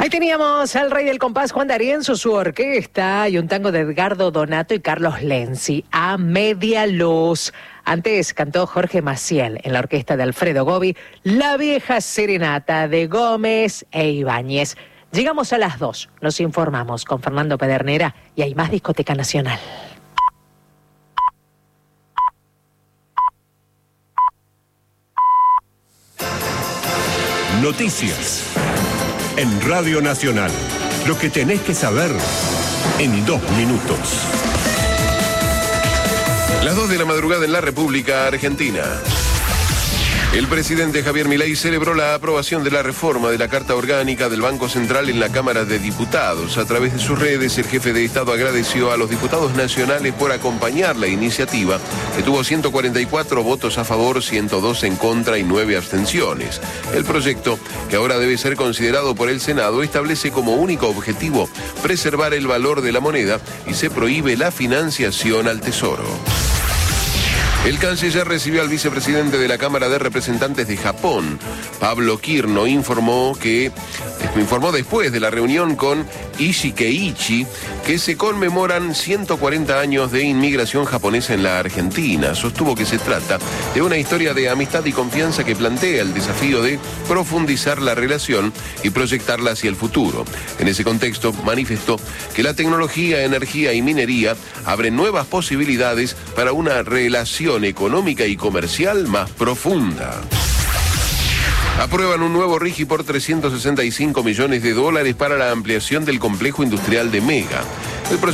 Hoy teníamos al rey del compás, Juan D'Arienzo, su orquesta, y un tango de Edgardo Donato y Carlos Lenzi, A Media Luz. Antes cantó Jorge Maciel en la orquesta de Alfredo Gobi, La Vieja Serenata de Gómez e Ibáñez. Llegamos a las 2, nos informamos con Fernando Pedernera y hay más Discoteca Nacional. Noticias en Radio Nacional. Lo que tenés que saber en 2 minutos. Las 2 de la madrugada en la República Argentina. El presidente Javier Milei celebró la aprobación de la reforma de la Carta Orgánica del Banco Central en la Cámara de Diputados. A través de sus redes, el jefe de Estado agradeció a los diputados nacionales por acompañar la iniciativa, que tuvo 144 votos a favor, 102 en contra y 9 abstenciones. El proyecto, que ahora debe ser considerado por el Senado, establece como único objetivo preservar el valor de la moneda y se prohíbe la financiación al Tesoro. El canciller recibió al vicepresidente de la Cámara de Representantes de Japón, Pablo Kirno, informó después de la reunión con Ishikeichi que se conmemoran 140 años de inmigración japonesa en la Argentina. Sostuvo que se trata de una historia de amistad y confianza que plantea el desafío de profundizar la relación y proyectarla hacia el futuro. En ese contexto, manifestó que la tecnología, energía y minería abren nuevas posibilidades para una relación económica y comercial más profunda. Aprueban un nuevo RIGI por $365 millones para la ampliación del complejo industrial de Mega. El